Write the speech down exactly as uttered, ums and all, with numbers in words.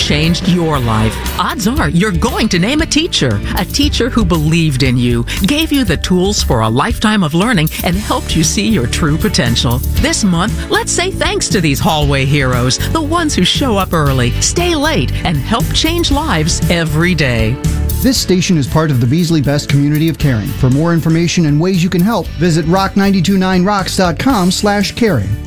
changed your life. Odds are you're going to name a teacher, a teacher who believed in you, gave you the tools for a lifetime of learning, and helped you see your true potential. This month, let's say thanks to these hallway heroes, the ones who show up early, stay late, and help change lives every day. This station is part of the Beasley Best community of caring. For more information and ways you can help, visit rock nine two nine rocks dot com slash caring.